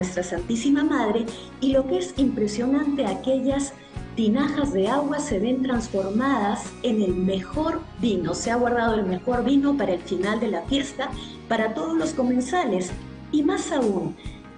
nuestra Santísima Madre, y lo que es impresionante, aquellas tinajas de agua se ven transformadas en el mejor vino. Se ha guardado el mejor vino para el final de la fiesta, para todos los comensales. Y más aún,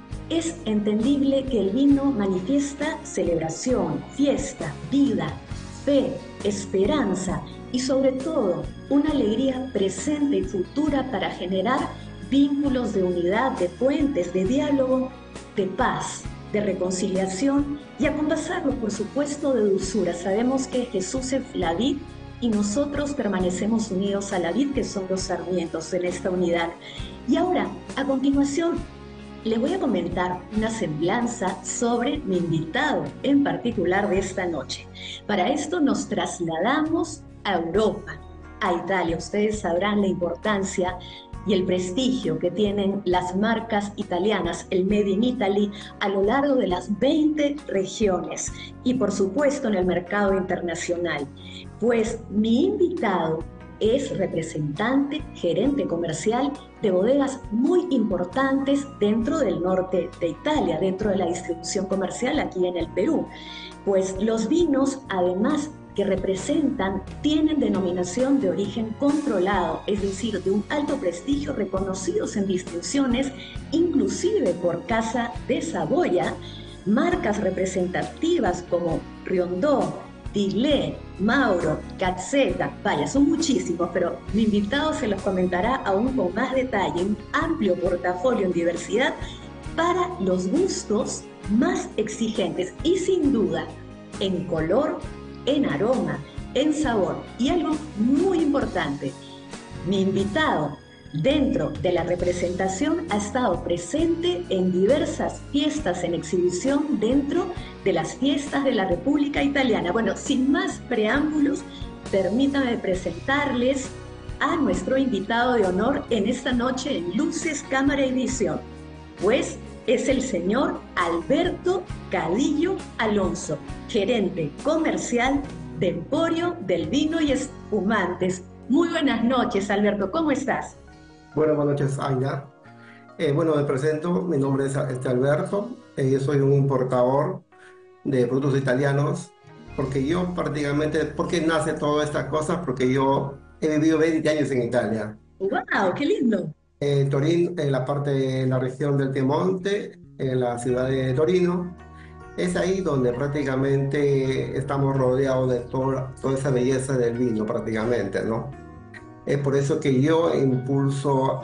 es entendible que el vino manifiesta celebración, fiesta, vida, fe, esperanza y sobre todo una alegría presente y futura para generar vínculos de unidad, de puentes, de diálogo, de paz, de reconciliación y acompasarlo, por supuesto, de dulzura. Sabemos que Jesús es la vid y nosotros permanecemos unidos a la vid, que son los sarmientos en esta unidad. Y ahora, a continuación, le voy a comentar una semblanza sobre mi invitado en particular de esta noche. Para esto nos trasladamos a Europa, a Italia. Ustedes sabrán la importancia y el prestigio que tienen las marcas italianas, el Made in Italy, a lo largo de las 20 regiones y por supuesto en el mercado internacional. Pues mi invitado es representante, gerente comercial de bodegas muy importantes dentro del norte de Italia, dentro de la distribución comercial aquí en el Perú. Pues los vinos, además que representan, tienen denominación de origen controlado, es decir, de un alto prestigio, reconocidos en distinciones, inclusive por Casa de Saboya, marcas representativas como Riondò, Dillet, Mauro, Cazzetta, vaya, son muchísimos, pero mi invitado se los comentará aún con más detalle, un amplio portafolio en diversidad para los gustos más exigentes y sin duda en color, en aroma, en sabor. Y algo muy importante, mi invitado dentro de la representación ha estado presente en diversas fiestas en exhibición dentro de las fiestas de la República Italiana. Bueno, sin más preámbulos, permítame presentarles a nuestro invitado de honor en esta noche en Luces, Cámara y Visión, pues es el señor Alberto Cadillo Alonso, gerente comercial de Emporio del Vino y Espumantes. Muy buenas noches, Alberto, ¿cómo estás? Buenas noches, Aina. Bueno, me presento, mi nombre es Alberto, yo soy un importador de productos italianos, porque yo prácticamente, ¿por qué nace todas estas cosas? Porque yo he vivido 20 años en Italia, ¡Wow! ¡Qué lindo! en Torino, en la parte de la región del Piemonte, en la ciudad de Torino. Es ahí donde prácticamente estamos rodeados de toda esa belleza del vino prácticamente, ¿no? Es por eso que yo impulso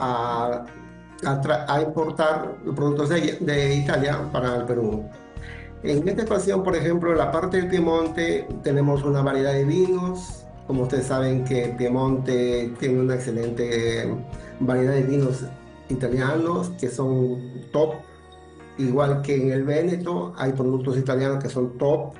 a importar productos de Italia para el Perú. En esta ocasión, por ejemplo, en la parte del Piemonte tenemos una variedad de vinos. Como ustedes saben que Piemonte tiene una excelente variedad de vinos italianos que son top, igual que en el Véneto hay productos italianos que son top.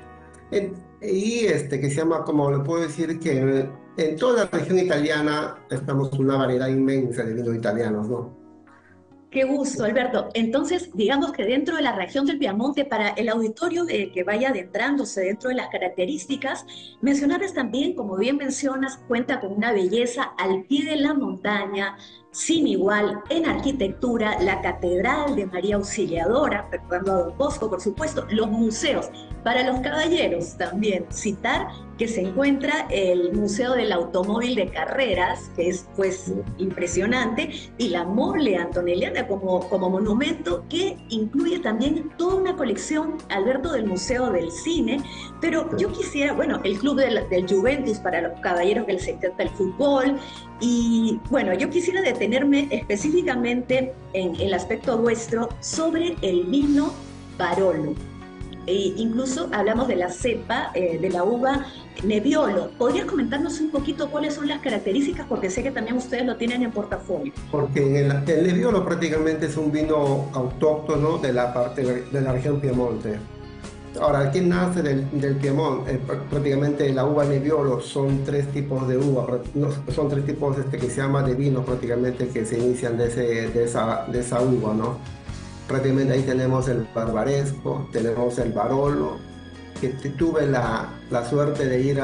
Que se llama, como le puedo decir, que en toda la región italiana estamos una variedad inmensa de vinos italianos, ¿no? Qué gusto, Alberto. Entonces, digamos que dentro de la región del Piamonte, para el auditorio que vaya adentrándose dentro de las características, mencionarles también, como bien mencionas, cuenta con una belleza al pie de la montaña, sin igual, en arquitectura, la Catedral de María Auxiliadora, recordando a Don Bosco, por supuesto, los museos. Para los caballeros también citar que se encuentra el Museo del Automóvil de Carreras, que es pues impresionante, y la Mole Antonelliana como monumento, que incluye también toda una colección, Alberto, del Museo del Cine. Pero yo quisiera, bueno, el Club del Juventus para los caballeros que les encanta el fútbol, y bueno, yo quisiera detenerme específicamente en el aspecto vuestro sobre el vino Barolo. Incluso hablamos de la cepa, de la uva Nebbiolo. ¿Podrías comentarnos un poquito cuáles son las características? Porque sé que también ustedes lo tienen en portafolio. Porque el Nebbiolo prácticamente es un vino autóctono de la parte de la región Piemonte. Ahora, ¿qué nace del Piemonte? Prácticamente la uva Nebbiolo son tres tipos de uva, son tres tipos que se llama de vinos prácticamente que se inician de esa uva, ¿no? Prácticamente ahí tenemos el Barbaresco, tenemos el Barolo, que tuve la suerte de ir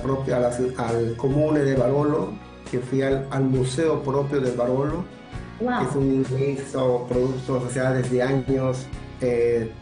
al comune de Barolo, que fui al museo propio del Barolo, que es ¡Wow! un productos, o sea, desde años eh,